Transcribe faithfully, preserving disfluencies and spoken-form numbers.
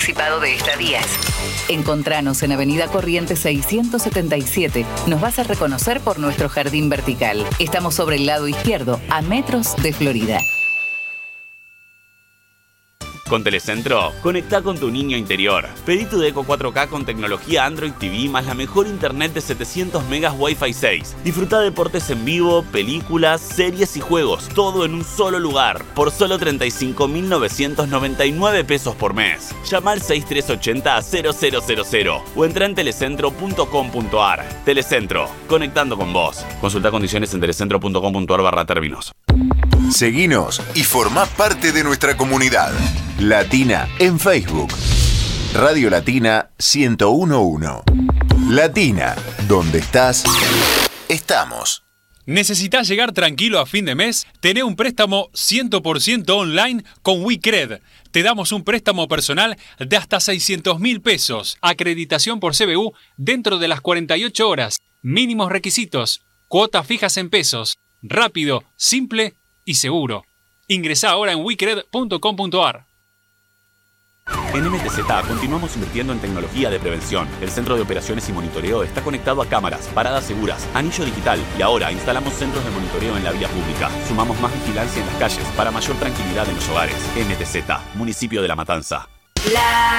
anticipado de estadías. Encontranos en Avenida Corrientes seiscientos setenta y siete. Nos vas a reconocer por nuestro jardín vertical. Estamos sobre el lado izquierdo, a metros de Florida. Con Telecentro, conectá con tu niño interior. Pedí tu Deco cuatro K con tecnología Android T V más la mejor internet de setecientos megas Wi-Fi seis. Disfruta deportes en vivo, películas, series y juegos, todo en un solo lugar, por solo treinta y cinco mil novecientos noventa y nueve pesos por mes. Llama al seis tres ocho cero cero cero cero cero o entra en telecentro punto com punto ar. Telecentro, conectando con vos. Consulta condiciones en telecentro punto com punto ar barra términos. Seguinos y formá parte de nuestra comunidad. Latina en Facebook. Radio Latina ciento uno punto uno. Latina, donde estás, estamos. ¿Necesitas llegar tranquilo a fin de mes? Tené un préstamo cien por ciento online con WeCred. Te damos un préstamo personal de hasta seiscientos mil pesos. Acreditación por C B U dentro de las cuarenta y ocho horas. Mínimos requisitos. Cuotas fijas en pesos. Rápido, simple y seguro. Ingresá ahora en wecred punto com punto ar. En M T Z continuamos invirtiendo en tecnología de prevención. El centro de operaciones y monitoreo está conectado a cámaras, paradas seguras, anillo digital y ahora instalamos centros de monitoreo en la vía pública. Sumamos más vigilancia en las calles para mayor tranquilidad en los hogares. M T Z, municipio de La Matanza. La